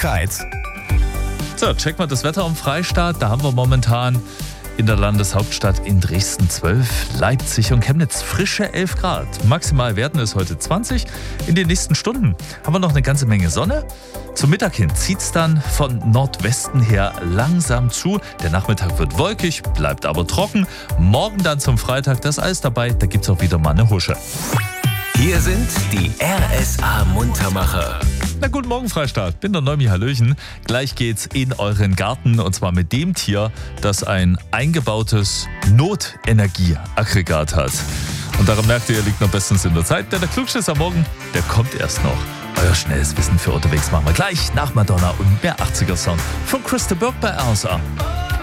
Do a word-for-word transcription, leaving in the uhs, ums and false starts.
Kreis. So, check mal das Wetter am Freistaat. Da haben wir momentan in der Landeshauptstadt in Dresden zwölf, Leipzig und Chemnitz frische elf Grad. Maximal werden es heute zwanzig. In den nächsten Stunden haben wir noch eine ganze Menge Sonne. Zum Mittag hin zieht es dann von Nordwesten her langsam zu. Der Nachmittag wird wolkig, bleibt aber trocken. Morgen dann zum Freitag das Eis dabei. Da gibt es auch wieder mal eine Husche. Hier sind die R S A-Muntermacher. Na, guten Morgen, Freistaat. Bin der Neumi, hallöchen. Gleich geht's in euren Garten und zwar mit dem Tier, das ein eingebautes Notenergieaggregat hat. Und daran merkt ihr, ihr liegt noch bestens in der Zeit, denn der Klugschiss am Morgen, der kommt erst noch. Euer schnelles Wissen für unterwegs machen wir gleich nach Madonna und mehr achtziger-Song von Christa Burke bei R S A.